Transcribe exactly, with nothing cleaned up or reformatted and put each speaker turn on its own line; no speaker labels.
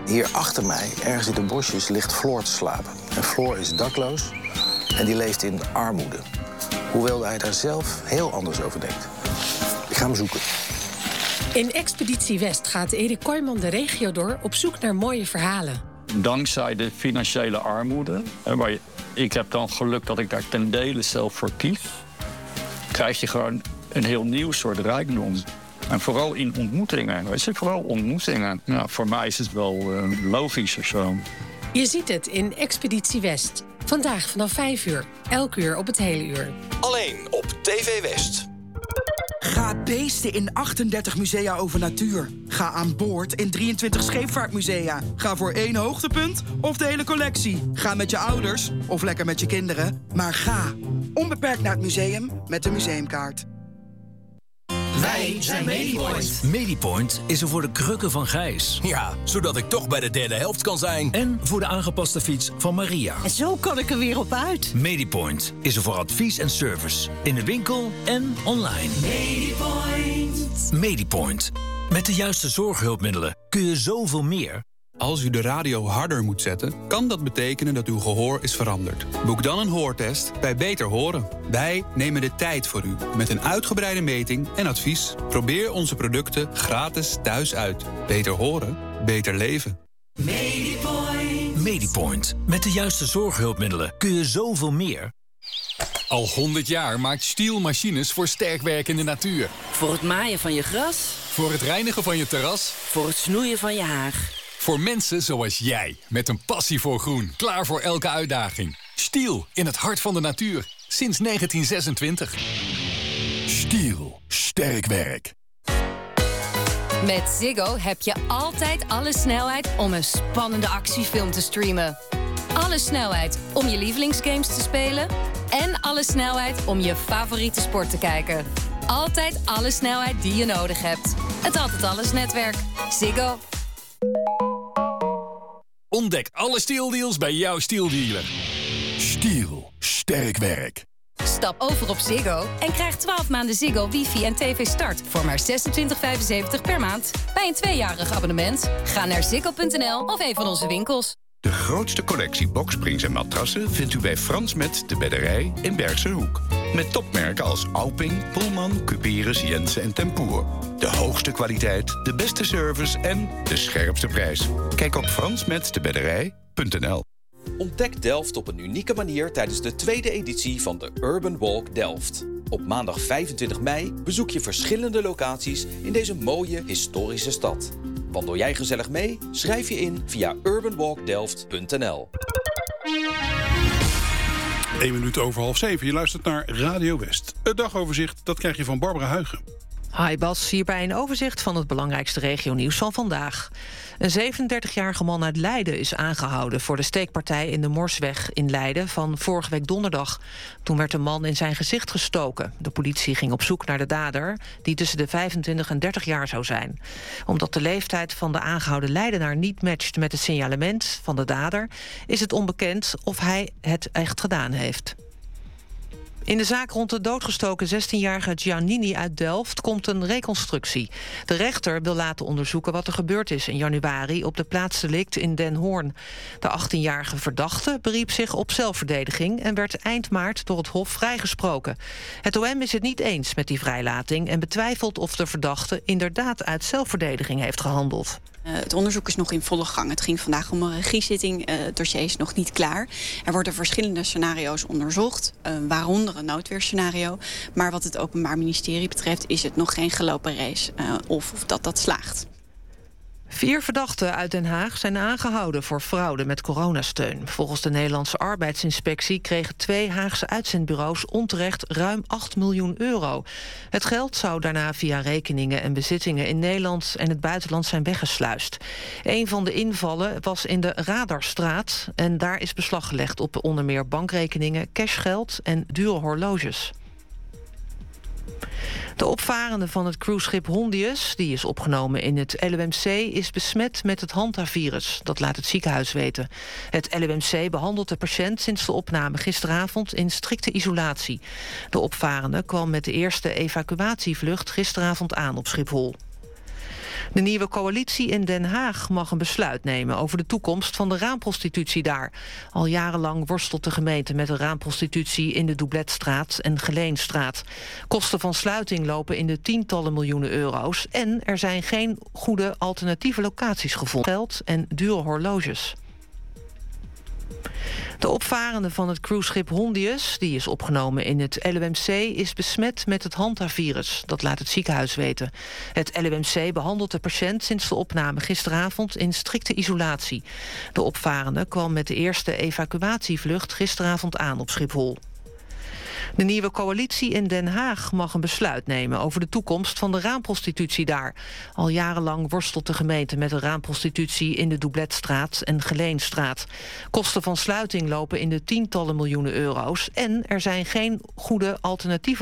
Hier achter mij, ergens in de bosjes, ligt Floor te slapen. En Floor is dakloos en die leeft in armoede. Hoewel hij daar zelf heel anders over denkt. Ik ga hem zoeken.
In Expeditie West gaat Erik Kooijman de regio door op zoek naar mooie verhalen.
Dankzij de financiële armoede, maar ik heb dan geluk dat ik daar ten dele zelf voor kies, krijg je gewoon een heel nieuw soort rijkdom. En vooral in ontmoetingen. Weet je, vooral ontmoetingen. Nou, voor mij is het wel uh, logisch of zo.
Je ziet het in Expeditie West. Vandaag vanaf vijf uur. Elk uur op het hele uur.
Alleen op T V West.
Ga beesten in achtendertig musea over natuur. Ga aan boord in drieëntwintig scheepvaartmusea. Ga voor één hoogtepunt of de hele collectie. Ga met je ouders of lekker met je kinderen. Maar ga onbeperkt naar het museum met de museumkaart.
Wij zijn Medipoint.
Medipoint is er voor de krukken van Gijs.
Ja, zodat ik toch bij de derde helft kan zijn.
En voor de aangepaste fiets van Maria.
En zo kan ik er weer op uit.
Medipoint is er voor advies en service. In de winkel en online.
Medipoint.
Medipoint. Met de juiste zorghulpmiddelen kun je zoveel meer.
Als u de radio harder moet zetten, kan dat betekenen dat uw gehoor is veranderd. Boek dan een hoortest bij Beter Horen. Wij nemen de tijd voor u met een uitgebreide meting en advies. Probeer onze producten gratis thuis uit. Beter horen, beter leven.
Medipoint.
Medipoint. Met de juiste zorghulpmiddelen kun je zoveel meer.
Al honderd jaar maakt Stihl machines voor sterk werkende natuur.
Voor het maaien van je gras.
Voor het reinigen van je terras.
Voor het snoeien van je haag.
Voor mensen zoals jij, met een passie voor groen, klaar voor elke uitdaging. Stihl, in het hart van de natuur, sinds negentien zesentwintig.
Stihl, sterk werk.
Met Ziggo heb je altijd alle snelheid om een spannende actiefilm te streamen. Alle snelheid om je lievelingsgames te spelen. En alle snelheid om je favoriete sport te kijken. Altijd alle snelheid die je nodig hebt. Het Altijd Alles netwerk. Ziggo.
Ontdek alle Stihl-deals bij jouw Stihl-dealer.
Stihl, sterk werk.
Stap over op Ziggo en krijg twaalf maanden Ziggo, wifi en tv start voor maar zesentwintig vijfenzeventig per maand bij een tweejarig abonnement. Ga naar ziggo punt n l of een van onze winkels.
De grootste collectie boksprings en matrassen vindt u bij Frans Met de Bedderij in Bergse Hoek. Met topmerken als Auping, Pullman, Cuperus, Jensen en Tempoer. De hoogste kwaliteit, de beste service en de scherpste prijs. Kijk op frans met de bedderij punt n l.
Ontdek Delft op een unieke manier tijdens de tweede editie van de Urban Walk Delft. Op maandag vijfentwintig mei bezoek je verschillende locaties in deze mooie historische stad. Wandel jij gezellig mee? Schrijf je in via urban walk delft punt n l.
Eén minuut over half zeven. Je luistert naar Radio West. Het dagoverzicht, dat krijg je van Barbara Huigen.
Hi Bas, hierbij een overzicht van het belangrijkste regionieuws van vandaag. Een zevenendertigjarige man uit Leiden is aangehouden voor de steekpartij in de Morsweg in Leiden van vorige week donderdag. Toen werd een man in zijn gezicht gestoken. De politie ging op zoek naar de dader, die tussen de vijfentwintig en dertig jaar zou zijn. Omdat de leeftijd van de aangehouden Leidenaar niet matcht met het signalement van de dader, is het onbekend of hij het echt gedaan heeft. In de zaak rond de doodgestoken zestienjarige Giannini uit Delft komt een reconstructie. De rechter wil laten onderzoeken wat er gebeurd is in januari op de plaatsdelict in Den Hoorn. De achttienjarige verdachte beriep zich op zelfverdediging en werd eind maart door het Hof vrijgesproken. Het O M is het niet eens met die vrijlating en betwijfelt of de verdachte inderdaad uit zelfverdediging heeft gehandeld.
Uh, het onderzoek is nog in volle gang. Het ging vandaag om een regiezitting. Uh, het dossier is nog niet klaar. Er worden verschillende scenario's onderzocht, uh, waaronder een noodweerscenario. Maar wat het Openbaar Ministerie betreft is het nog geen gelopen race uh, of, of dat dat slaagt.
Vier verdachten uit Den Haag zijn aangehouden voor fraude met coronasteun. Volgens de Nederlandse Arbeidsinspectie kregen twee Haagse uitzendbureaus onterecht ruim acht miljoen euro. Het geld zou daarna via rekeningen en bezittingen in Nederland en het buitenland zijn weggesluist. Een van de invallen was in de Radarstraat en daar is beslag gelegd op onder meer bankrekeningen, cashgeld en dure horloges. De opvarende van het cruiseschip Hondius, die is opgenomen in het L U M C, is besmet met het hantavirus. Dat laat het ziekenhuis weten. Het L U M C behandelt de patiënt sinds de opname gisteravond in strikte isolatie. De opvarende kwam met de eerste evacuatievlucht gisteravond aan op Schiphol. De nieuwe coalitie in Den Haag mag een besluit nemen over de toekomst van de raamprostitutie daar. Al jarenlang worstelt de gemeente met de raamprostitutie in de Doubletstraat en Geleenstraat. Kosten van sluiting lopen in de tientallen miljoenen euro's en er zijn geen goede alternatieve locaties gevonden. Geld en dure horloges. De opvarende van het cruiseschip Hondius, die is opgenomen in het L U M C, is besmet met het hantavirus. Dat laat het ziekenhuis weten. Het L U M C behandelt de patiënt sinds de opname gisteravond in strikte isolatie. De opvarende kwam met de eerste evacuatievlucht gisteravond aan op Schiphol. De nieuwe coalitie in Den Haag mag een besluit nemen over de toekomst van de raamprostitutie daar. Al jarenlang worstelt de gemeente met de raamprostitutie in de Doubletstraat en Geleenstraat. Kosten van sluiting lopen in de tientallen miljoenen euro's en er zijn geen goede alternatieven